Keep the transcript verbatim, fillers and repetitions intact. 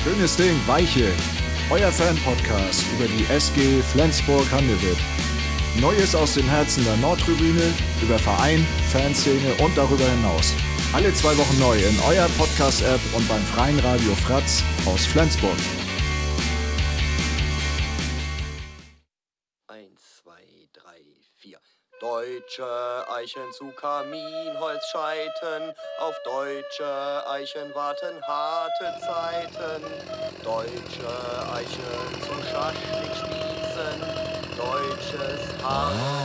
Schönes Ding, Weiche. Euer Fan-Podcast über die S G Flensburg-Handewitt. Neues aus dem Herzen der Nordtribüne, über Verein, Fanszene und darüber hinaus. Alle zwei Wochen neu in eurer Podcast-App und beim freien Radio Fratz aus Flensburg. Eins, zwei, drei, vier. Deutsche Eichen zu Kaminholzscheiten, auf deutsche Eichen warten harte Zeiten. Deutsche Eichen zum Schaschlik spießen, deutsches Haar.